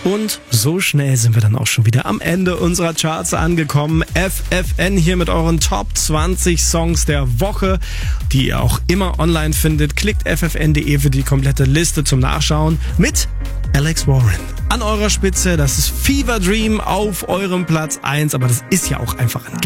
Und so schnell sind wir dann auch schon wieder am Ende unserer Charts angekommen. FFN hier mit euren Top 20 Songs der Woche, die ihr auch immer online findet. Klickt ffn.de für die komplette Liste zum Nachschauen mit Alex Warren. An eurer Spitze, das ist Fever Dream auf eurem Platz 1, aber das ist ja auch einfach ein